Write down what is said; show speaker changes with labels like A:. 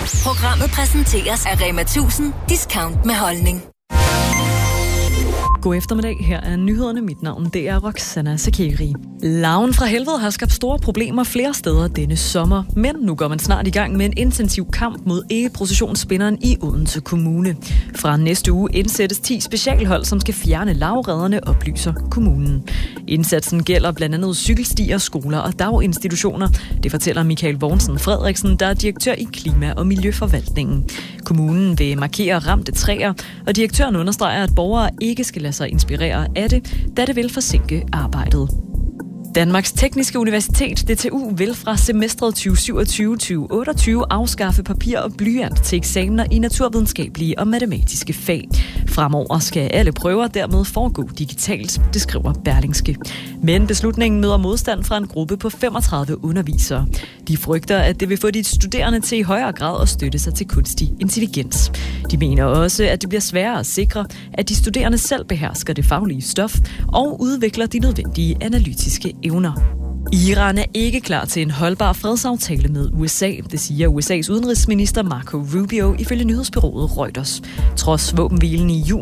A: Programmet præsenteres af Rema 1000 Discount med holdning.
B: God eftermiddag, her er nyhederne. Mit navn, det er Roxana Sakiri. Larven fra helvede har skabt store problemer flere steder denne sommer, men nu går man snart i gang med en intensiv kamp mod æggeprocessionsspinderen i Odense Kommune. Fra næste uge indsættes 10 specialhold, som skal fjerne larveredderne, oplyser kommunen. Indsatsen gælder blandt andet cykelstier, skoler og daginstitutioner. Det fortæller Michael Vognsen Frederiksen, der er direktør i Klima- og Miljøforvaltningen. Kommunen vil markere ramte træer, og direktøren understreger, at borgere ikke skal lade sig inspirere af det, da det vil forsinke arbejdet. Danmarks Tekniske Universitet, DTU, vil fra semestret 2027-2028 afskaffe papir og blyant til eksamener i naturvidenskabelige og matematiske fag. Fremover skal alle prøver dermed foregå digitalt, det skriver Berlingske. Men beslutningen møder modstand fra en gruppe på 35 undervisere. De frygter, at det vil få de studerende til i højere grad at støtte sig til kunstig intelligens. De mener også, at det bliver sværere at sikre, at de studerende selv behersker det faglige stof og udvikler de nødvendige analytiske evner. Iran er ikke klar til en holdbar fredsaftale med USA, det siger USA's udenrigsminister Marco Rubio ifølge nyhedsbureauet Reuters. Trods våbenhvilen i juni